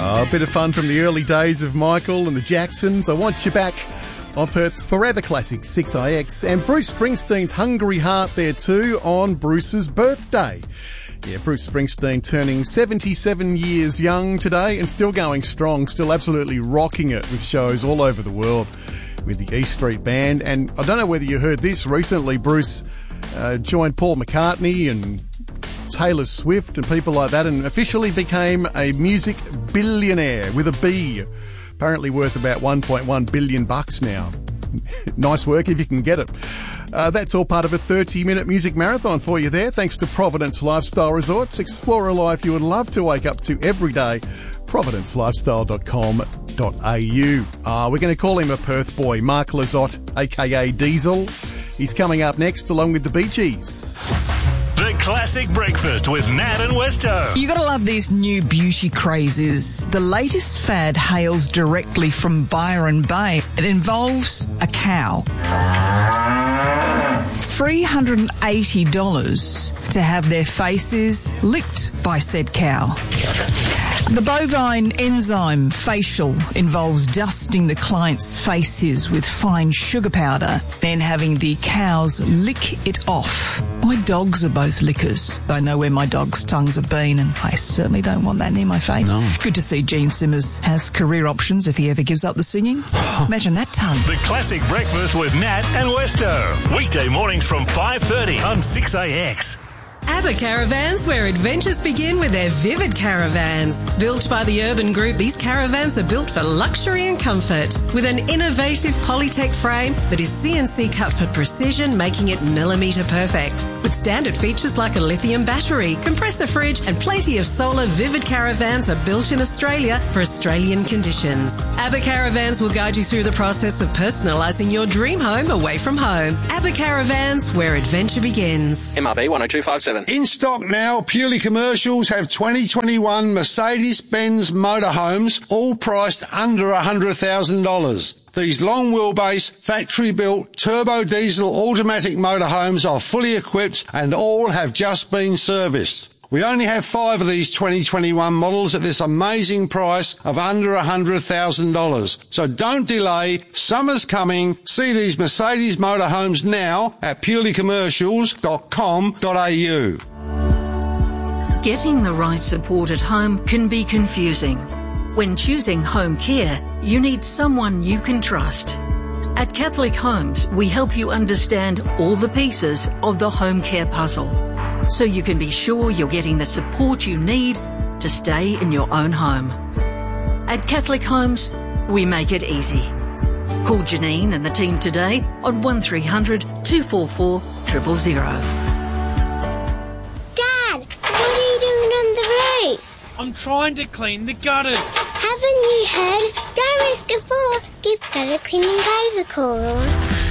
A bit of fun from the early days of Michael and the Jacksons. I Want You Back on Perth's Forever Classic 6IX. And Bruce Springsteen's Hungry Heart there too on Bruce's birthday. Yeah, Bruce Springsteen turning 77 years young today and still going strong, still absolutely rocking it with shows all over the world with the E Street Band. And I don't know whether you heard this recently, Bruce joined Paul McCartney and Taylor Swift and people like that and officially became a music billionaire with a B. Apparently worth about $1.1 billion now. Nice work if you can get it. That's all part of a 30-minute music marathon for you there. Thanks to Providence Lifestyle Resorts. Explore a life you would love to wake up to every day. providencelifestyle.com.au. We're going to call him a Perth boy, Mark Lizotte, a.k.a. Diesel. He's coming up next along with the Bee Gees. The Classic Breakfast with Nat and Westo. You gotta love these new beauty crazes. The latest fad hails directly from Byron Bay. It involves a cow. It's $380 to have their faces licked by said cow. The bovine enzyme facial involves dusting the client's faces with fine sugar powder, then having the cows lick it off. My dogs are both lickers. I know where my dog's tongues have been, and I certainly don't want that near my face. No. Good to see Gene Simmers has career options if he ever gives up the singing. Imagine that tongue. The Classic Breakfast with Nat and Westo. Weekday mornings from 5:30 on 6AX. ABBA Caravans, where adventures begin with their Vivid Caravans. Built by the Urban Group, these caravans are built for luxury and comfort. With an innovative Polytech frame that is CNC cut for precision, making it millimetre perfect. With standard features like a lithium battery, compressor fridge and plenty of solar, Vivid Caravans are built in Australia for Australian conditions. ABBA Caravans will guide you through the process of personalising your dream home away from home. ABBA Caravans, where adventure begins. MRB 10257. In stock now, Purely Commercials have 2021 Mercedes-Benz motorhomes, all priced under $100,000. These long wheelbase, factory-built, turbo diesel automatic motorhomes are fully equipped and all have just been serviced. We only have 5 of these 2021 models at this amazing price of under $100,000. So don't delay. Summer's coming. See these Mercedes motorhomes now at purelycommercials.com.au. Getting the right support at home can be confusing. When choosing home care, you need someone you can trust. At Catholic Homes, we help you understand all the pieces of the home care puzzle, so you can be sure you're getting the support you need to stay in your own home. At Catholic Homes, we make it easy. Call Janine and the team today on 1300 244 000. Dad, what are you doing on the roof? I'm trying to clean the gutters. Haven't you heard? Don't risk a fall. Give Gutter Cleaning Guys a call.